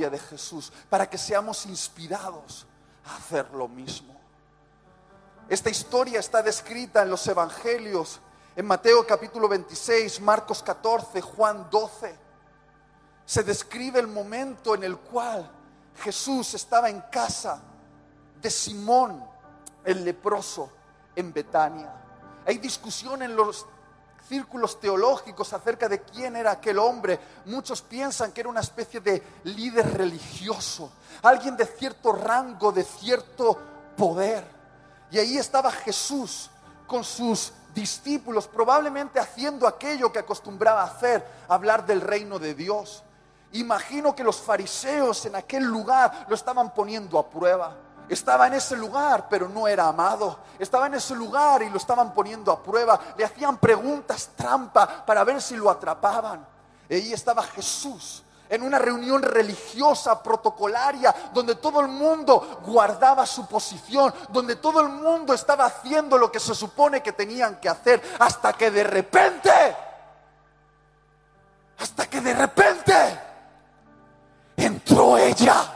historia de Jesús para que seamos inspirados a hacer lo mismo. Esta historia está descrita en los evangelios, en Mateo capítulo 26, Marcos 14, Juan 12. Se describe el momento en el cual Jesús estaba en casa de Simón el leproso en Betania. Hay discusión en los círculos teológicos acerca de quién era aquel hombre. Muchos piensan que era una especie de líder religioso, alguien de cierto rango, de cierto poder. Y ahí estaba Jesús con sus discípulos, probablemente haciendo aquello que acostumbraba a hacer, hablar del reino de Dios. Imagino que los fariseos en aquel lugar lo estaban poniendo a prueba. Estaba en ese lugar, pero no era amado. Estaba en ese lugar y lo estaban poniendo a prueba. Le hacían preguntas trampa para ver si lo atrapaban. Y ahí estaba Jesús en una reunión religiosa, protocolaria, donde todo el mundo guardaba su posición, donde todo el mundo estaba haciendo lo que se supone que tenían que hacer, hasta que de repente entró ella,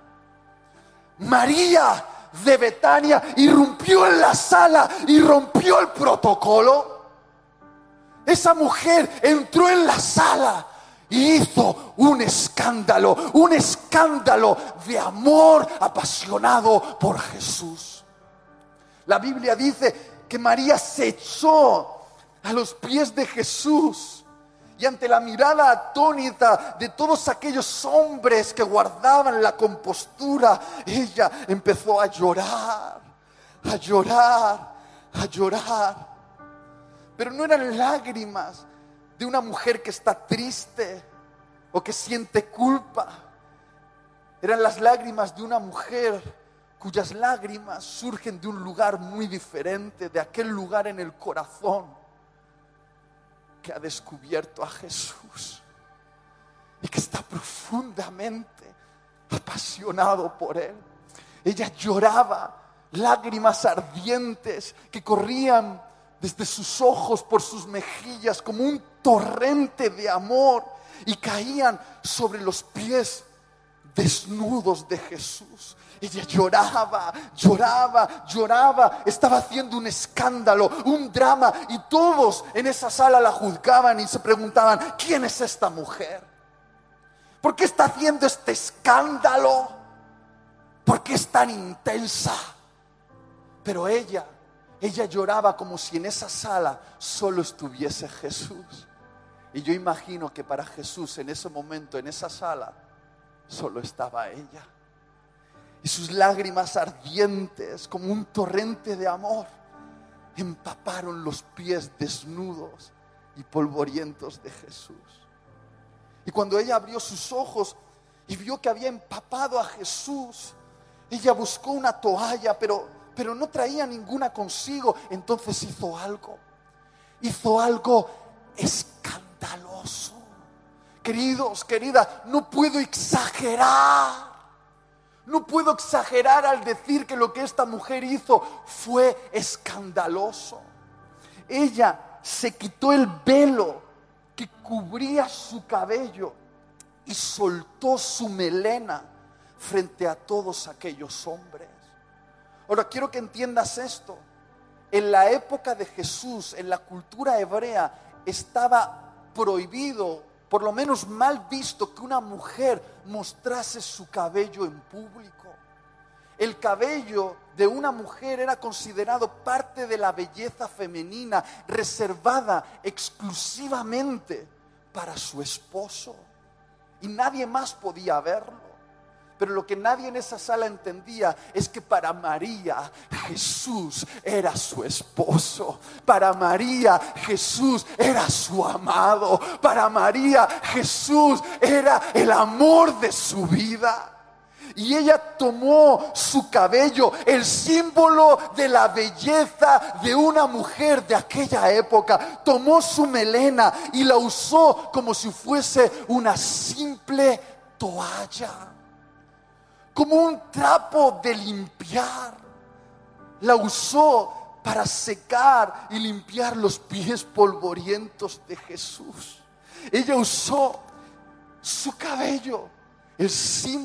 María de Betania, irrumpió en la sala y rompió el protocolo. Esa mujer entró en la sala y hizo un escándalo de amor apasionado por Jesús. La Biblia dice que María se echó a los pies de Jesús y ante la mirada atónita de todos aquellos hombres que guardaban la compostura, ella empezó a llorar. Pero no eran lágrimas de una mujer que está triste o que siente culpa. Eran las lágrimas de una mujer cuyas lágrimas surgen de un lugar muy diferente, de aquel lugar en el corazón que ha descubierto a Jesús y que está profundamente apasionado por Él. Ella lloraba, lágrimas ardientes que corrían desde sus ojos por sus mejillas como un torrente de amor y caían sobre los pies desnudos de Jesús. Ella lloraba, estaba haciendo un escándalo, un drama, y todos en esa sala la juzgaban y se preguntaban: ¿quién es esta mujer? ¿Por qué está haciendo este escándalo? ¿Por qué es tan intensa? Pero ella lloraba como si en esa sala solo estuviese Jesús. Y yo imagino que para Jesús en ese momento, en esa sala, solo estaba ella. Y sus lágrimas ardientes como un torrente de amor empaparon los pies desnudos y polvorientos de Jesús. Y cuando ella abrió sus ojos y vio que había empapado a Jesús, ella buscó una toalla, pero no traía ninguna consigo. Entonces hizo algo escandaloso. Queridos, queridas, no puedo exagerar al decir que lo que esta mujer hizo fue escandaloso. Ella se quitó el velo que cubría su cabello y soltó su melena frente a todos aquellos hombres. Ahora quiero que entiendas esto. En la época de Jesús, en la cultura hebrea, estaba prohibido, por lo menos mal visto, que una mujer mostrase su cabello en público. El cabello de una mujer era considerado parte de la belleza femenina, reservada exclusivamente para su esposo, y nadie más podía verlo. Pero lo que nadie en esa sala entendía es que para María Jesús era su esposo. Para María Jesús era su amado. Para María Jesús era el amor de su vida. Y ella tomó su cabello, el símbolo de la belleza de una mujer de aquella época. Tomó su melena y la usó como si fuese una simple toalla, como un trapo de limpiar. La usó para secar y limpiar los pies polvorientos de Jesús. Ella usó su cabello, el símbolo